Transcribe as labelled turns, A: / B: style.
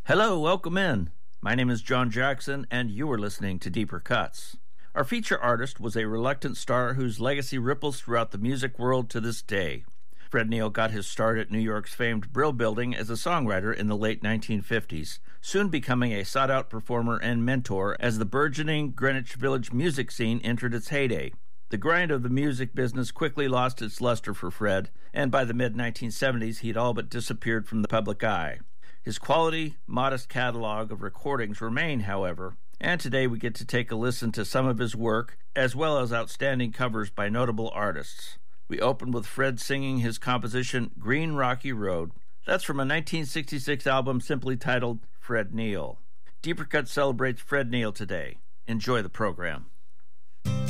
A: Hello, welcome in. My name is John Jackson, and you are listening to Deeper Cuts. Our feature artist was a reluctant star whose legacy ripples throughout the music world to this day. Fred Neil got his start at New York's famed Brill Building as a songwriter in the late 1950s, soon becoming a sought-out performer and mentor as the burgeoning Greenwich Village music scene entered its heyday. The grind of the music business quickly lost its luster for Fred, and by the mid-1970s he'd all but disappeared from the public eye. His quality, modest catalog of recordings remain, however, and today we get to take a listen to some of his work, as well as outstanding covers by notable artists. We open with Fred singing his composition, Green Rocky Road. That's from a 1966 album simply titled Fred Neil. Deeper Cut celebrates Fred Neil today. Enjoy the program.